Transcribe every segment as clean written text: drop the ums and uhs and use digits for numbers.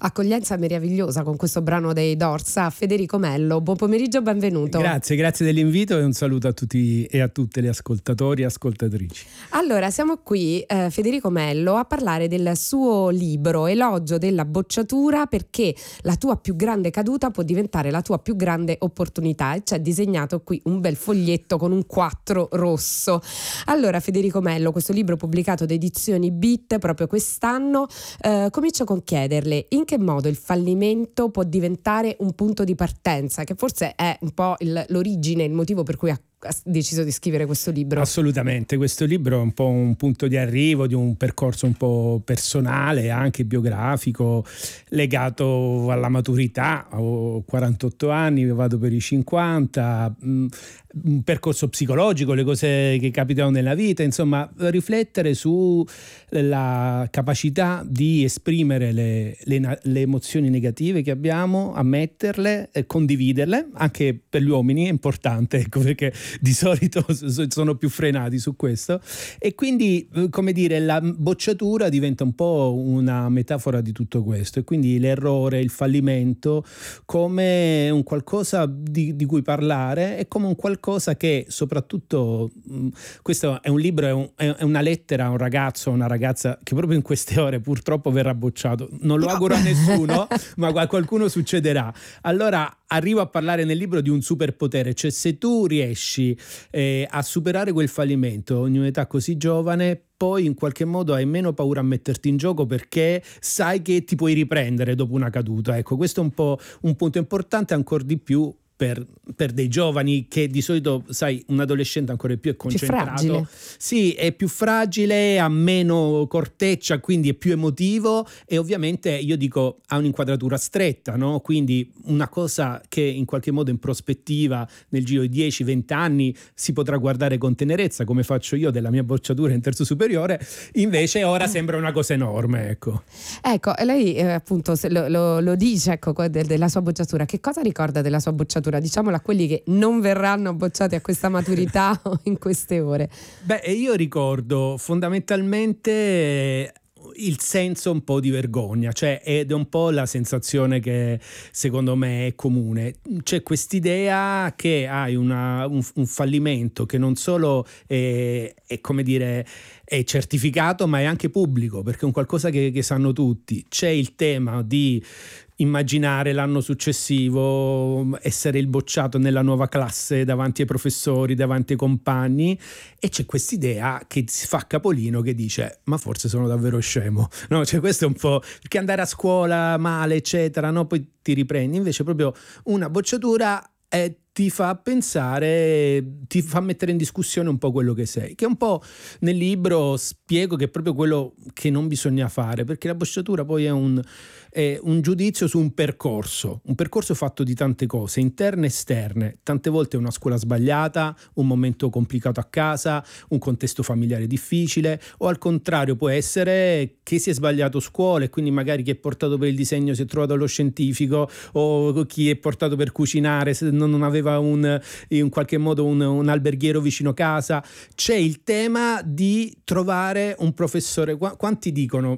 accoglienza meravigliosa con questo brano dei Doors a Federico Mello. Buon pomeriggio, benvenuto. Grazie dell'invito e un saluto a tutti e a tutte le ascoltatori e ascoltatrici. Allora, siamo qui, Federico Mello, a parlare del suo libro Elogio della bocciatura, perché la tua più grande caduta può diventare la tua più grande opportunità, e c'è disegnato qui un bel foglietto con un 4 rosso. Allora, Federico Mello, questo libro pubblicato da Edizioni Beat proprio quest'anno, comincio con chiederle in che modo il fallimento può diventare un punto di partenza, che forse è un po' l'origine, il motivo per cui ha deciso di scrivere questo libro. Assolutamente, questo libro è un po' un punto di arrivo di un percorso un po' personale, anche biografico, legato alla maturità. Ho 48 anni, vado per i 50, un percorso psicologico, le cose che capitano nella vita, insomma, riflettere sulla capacità di esprimere le emozioni negative che abbiamo, ammetterle, condividerle, anche per gli uomini è importante, ecco, perché di solito sono più frenati su questo, e quindi, come dire, la bocciatura diventa un po' una metafora di tutto questo, e quindi l'errore, il fallimento come un qualcosa di cui parlare, e come un qualcosa che soprattutto, questo è un libro, è una lettera a un ragazzo o una ragazza che proprio in queste ore purtroppo verrà bocciato, non lo auguro a nessuno ma a qualcuno succederà. Allora arrivo a parlare nel libro di un superpotere, cioè se tu riesci a superare quel fallimento in un'età così giovane, poi in qualche modo hai meno paura a metterti in gioco, perché sai che ti puoi riprendere dopo una caduta. Ecco, questo è un po' un punto importante, ancor di più per dei giovani, che di solito, sai, un adolescente ancora più è concentrato, sì, è più fragile, ha meno corteccia, quindi è più emotivo, e ovviamente io dico ha un'inquadratura stretta, no? Quindi una cosa che in qualche modo in prospettiva nel giro di 10-20 anni si potrà guardare con tenerezza, come faccio io della mia bocciatura in terzo superiore, invece ora sembra una cosa enorme, ecco. Ecco, lei appunto lo dice, ecco, della sua bocciatura. Che cosa ricorda della sua bocciatura? Diciamolo a quelli che non verranno bocciati a questa maturità o in queste ore. Beh, io ricordo fondamentalmente il senso un po' di vergogna, cioè, ed è un po' la sensazione che secondo me è comune. C'è quest'idea che hai un fallimento che non solo è come dire è certificato, ma è anche pubblico, perché è un qualcosa che sanno tutti. C'è il tema di immaginare l'anno successivo essere il bocciato nella nuova classe davanti ai professori, davanti ai compagni, e c'è quest'idea che si fa capolino, che dice ma forse sono davvero scemo, no? Cioè questo è un po', perché andare a scuola male eccetera, no? Poi ti riprendi, invece proprio una bocciatura ti fa pensare, ti fa mettere in discussione un po' quello che sei, che un po' nel libro spiego che è proprio quello che non bisogna fare, perché la bocciatura poi è un giudizio su un percorso fatto di tante cose, interne e esterne. Tante volte è una scuola sbagliata, un momento complicato a casa, un contesto familiare difficile, o al contrario può essere che si è sbagliato scuola, e quindi magari chi è portato per il disegno si è trovato allo scientifico, o chi è portato per cucinare non aveva in qualche modo un alberghiero vicino casa. C'è il tema di trovare un professore. Quanti dicono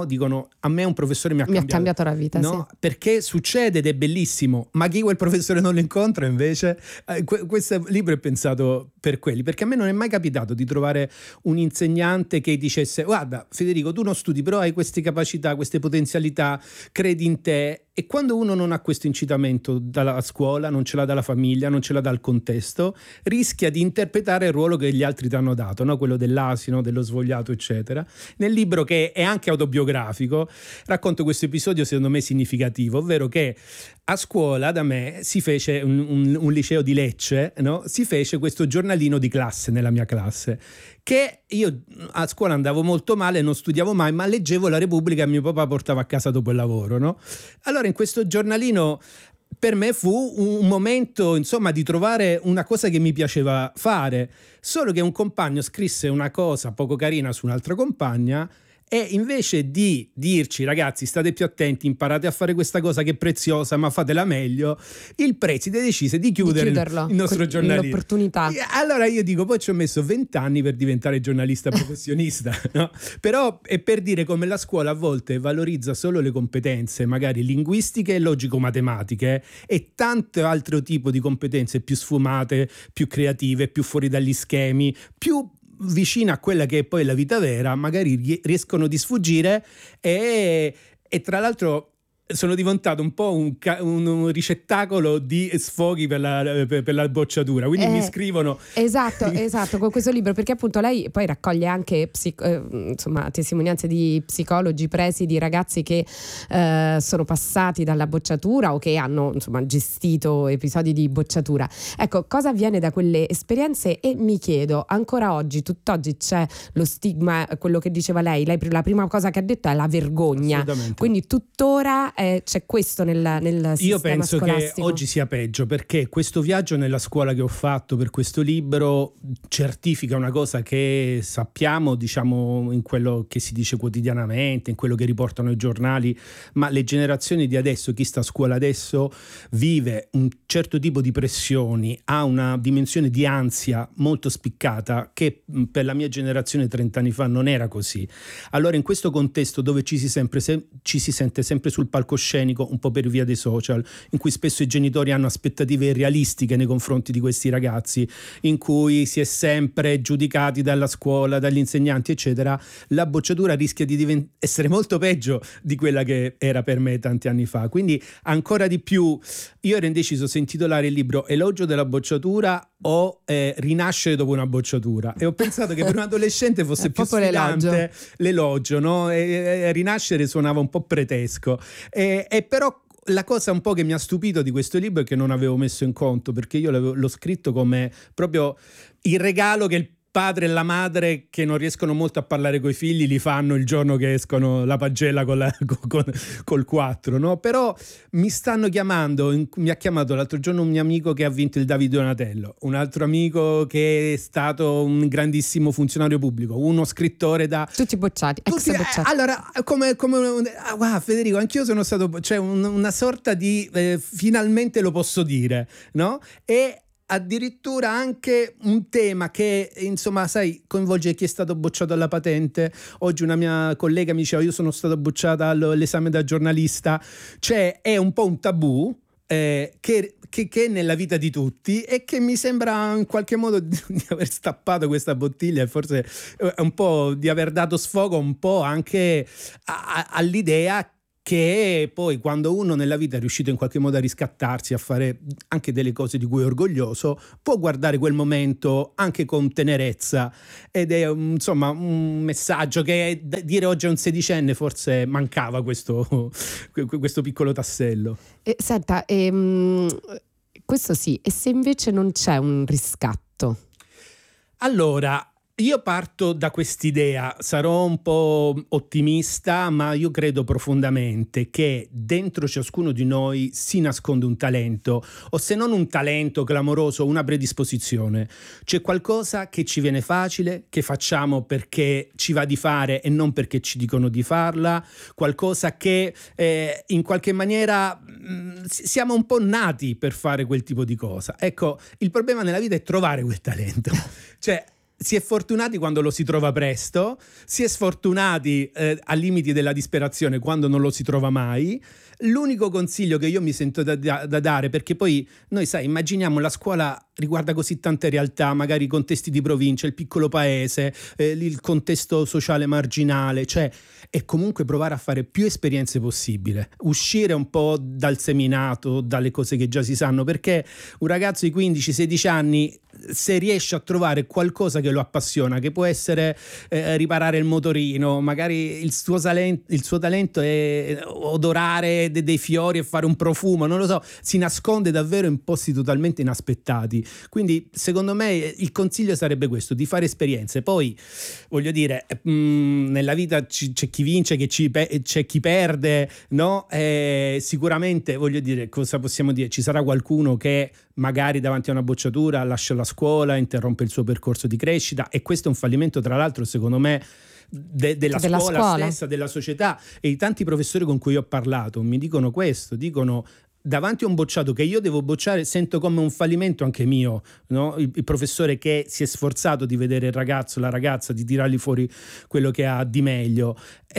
a me un professore mi ha cambiato la vita, no? Sì. Perché succede ed è bellissimo, ma chi quel professore non lo incontra invece? Questo libro è pensato per quelli, perché a me non è mai capitato di trovare un insegnante che dicesse guarda Federico, tu non studi però hai queste capacità, queste potenzialità, credi in te. E quando uno non ha questo incitamento dalla scuola, non ce l'ha dalla famiglia, non ce l'ha dal contesto, rischia di interpretare il ruolo che gli altri ti hanno dato, no? Quello dell'asino, dello svogliato eccetera. Nel libro, che è anche autobiografico, racconto questo episodio secondo me significativo, ovvero che a scuola da me si fece un liceo di Lecce, no? Si fece questo giornalino di classe nella mia classe, che io a scuola andavo molto male, non studiavo mai, ma leggevo la Repubblica e mio papà portava a casa dopo il lavoro, no? Allora in questo giornalino per me fu un momento, insomma, di trovare una cosa che mi piaceva fare, solo che un compagno scrisse una cosa poco carina su un'altra compagna E invece di dirci ragazzi state più attenti, imparate a fare questa cosa che è preziosa ma fatela meglio, il preside decise di chiudere il nostro giornalismo. L'opportunità. Allora io dico, poi ci ho messo 20 anni per diventare giornalista professionista, no? Però è per dire come la scuola a volte valorizza solo le competenze magari linguistiche e logico-matematiche e tanto altro tipo di competenze più sfumate, più creative, più fuori dagli schemi, più vicina a quella che è poi la vita vera, magari riescono di sfuggire e tra l'altro sono diventato un po' un ricettacolo di sfoghi per la bocciatura, quindi mi scrivono esatto con questo libro, perché appunto lei poi raccoglie anche insomma testimonianze di psicologi, presidi, ragazzi che sono passati dalla bocciatura o che hanno insomma gestito episodi di bocciatura. Ecco, cosa avviene da quelle esperienze? E mi chiedo, ancora oggi, tutt'oggi c'è lo stigma, quello che diceva lei la prima cosa che ha detto è la vergogna, quindi tuttora c'è questo nel sistema Io penso scolastico. che oggi sia peggio, perché questo viaggio nella scuola che ho fatto per questo libro certifica una cosa che sappiamo, diciamo, in quello che si dice quotidianamente, in quello che riportano i giornali, ma le generazioni di adesso, chi sta a scuola adesso, vive un certo tipo di pressioni, ha una dimensione di ansia molto spiccata che per la mia generazione 30 anni fa non era così. Allora in questo contesto dove ci si sente sempre sul palcoscenico, un po' per via dei social, in cui spesso i genitori hanno aspettative irrealistiche nei confronti di questi ragazzi, in cui si è sempre giudicati dalla scuola, dagli insegnanti eccetera, la bocciatura rischia di essere molto peggio di quella che era per me tanti anni fa. Quindi ancora di più io ero indeciso se intitolare il libro Elogio della bocciatura o Rinascere dopo una bocciatura, e ho pensato che per un adolescente fosse più sfidante l'elogio, no? E Rinascere suonava un po' pretesco, e però la cosa un po' che mi ha stupito di questo libro è che non avevo messo in conto, perché io l'ho scritto come proprio il regalo che il padre e la madre che non riescono molto a parlare coi figli li fanno il giorno che escono la pagella col 4, no? Però mi stanno chiamando, mi ha chiamato l'altro giorno un mio amico che ha vinto il David Donatello, un altro amico che è stato un grandissimo funzionario pubblico, uno scrittore tutti bocciati. Allora wow, Federico, anch'io sono stato, cioè una sorta di finalmente lo posso dire, no? E addirittura anche un tema che insomma sai coinvolge chi è stato bocciato alla patente. Oggi una mia collega mi diceva io sono stata bocciata all'esame da giornalista, cioè è un po' un tabù che è nella vita di tutti e che mi sembra in qualche modo di aver stappato questa bottiglia e forse un po' di aver dato sfogo un po' anche all'idea che poi quando uno nella vita è riuscito in qualche modo a riscattarsi, a fare anche delle cose di cui è orgoglioso, può guardare quel momento anche con tenerezza, ed è insomma un messaggio che dire oggi a un sedicenne forse mancava questo piccolo tassello. Senta, questo sì, e se invece non c'è un riscatto? Allora, io parto da quest'idea, sarò un po' ottimista, ma io credo profondamente che dentro ciascuno di noi si nasconde un talento, o se non un talento clamoroso, una predisposizione. C'è qualcosa che ci viene facile, che facciamo perché ci va di fare e non perché ci dicono di farla, qualcosa che in qualche maniera siamo un po' nati per fare quel tipo di cosa. Ecco, il problema nella vita è trovare quel talento. Cioè, si è fortunati quando lo si trova presto, si è sfortunati ai limiti della disperazione quando non lo si trova mai. L'unico consiglio che io mi sento da dare, perché poi noi sai, immaginiamo la scuola riguarda così tante realtà, magari i contesti di provincia, il piccolo paese, il contesto sociale marginale, cioè è comunque provare a fare più esperienze possibile, uscire un po' dal seminato, dalle cose che già si sanno, perché un ragazzo di 15-16 anni, se riesce a trovare qualcosa che lo appassiona, che può essere riparare il motorino, magari il suo talento è odorare dei fiori e fare un profumo, non lo so, si nasconde davvero in posti totalmente inaspettati. Quindi secondo me il consiglio sarebbe questo, di fare esperienze. Poi voglio dire, nella vita c'è chi vince, c'è chi perde, no? Sicuramente, voglio dire, cosa possiamo dire? Ci sarà qualcuno che magari davanti a una bocciatura lascia la scuola, interrompe il suo percorso di crescita, e questo è un fallimento, tra l'altro, secondo me della scuola stessa, della società, e i tanti professori con cui ho parlato mi dicono questo, dicono: davanti a un bocciato che io devo bocciare sento come un fallimento anche mio, no? Il professore che si è sforzato di vedere il ragazzo, la ragazza, di tirargli fuori quello che ha di meglio.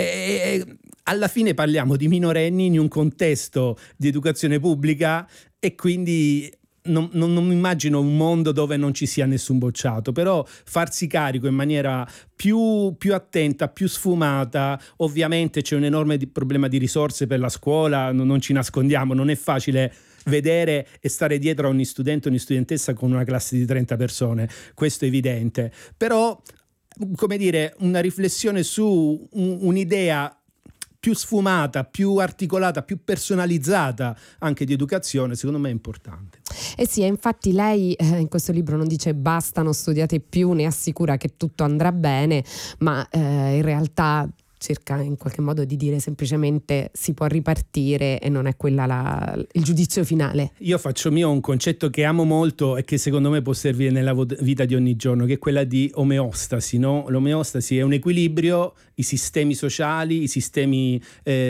E alla fine parliamo di minorenni in un contesto di educazione pubblica, e quindi non mi immagino un mondo dove non ci sia nessun bocciato, però farsi carico in maniera più attenta, più sfumata. Ovviamente c'è un enorme problema di risorse per la scuola, non ci nascondiamo, non è facile vedere e stare dietro a ogni studente o ogni studentessa con una classe di 30 persone, questo è evidente, però come dire, una riflessione su un'idea più sfumata, più articolata, più personalizzata anche di educazione, secondo me è importante. Eh sì, infatti lei in questo libro non dice basta, non studiate più, ne assicura che tutto andrà bene, ma in realtà cerca in qualche modo di dire semplicemente si può ripartire, e non è quella il giudizio finale. Io faccio mio un concetto che amo molto e che secondo me può servire nella vita di ogni giorno, che è quella di omeostasi, no? L'omeostasi è un equilibrio, i sistemi sociali, i sistemi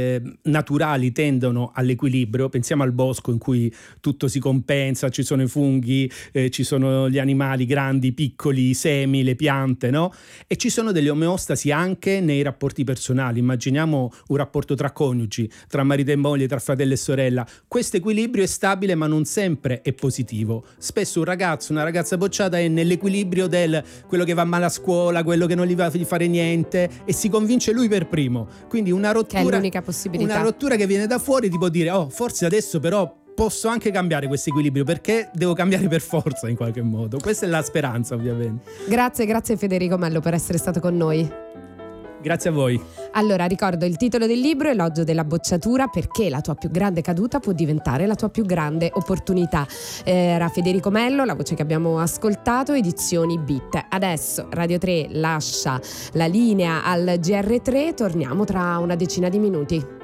naturali tendono all'equilibrio. Pensiamo al bosco in cui tutto si compensa, ci sono i funghi, ci sono gli animali grandi, piccoli, i semi, le piante, no? E ci sono delle omeostasi anche nei rapporti personali. Immaginiamo un rapporto tra coniugi, tra marito e moglie, tra fratello e sorella. Questo equilibrio è stabile, ma non sempre è positivo. Spesso un ragazzo, una ragazza bocciata è nell'equilibrio del quello che va male a scuola, quello che non gli va di fare niente, e si convince lui per primo. Quindi una rottura, che è l'unica possibilità. Una rottura che viene da fuori ti può dire: oh, forse adesso però posso anche cambiare questo equilibrio, perché devo cambiare per forza in qualche modo. Questa è la speranza, ovviamente. Grazie Federico Mello per essere stato con noi. Grazie a voi. Allora, ricordo il titolo del libro: Elogio della bocciatura, perché la tua più grande caduta può diventare la tua più grande opportunità. Era Federico Mello, la voce che abbiamo ascoltato, edizioni Beat. Adesso Radio 3 lascia la linea al GR3, torniamo tra una decina di minuti.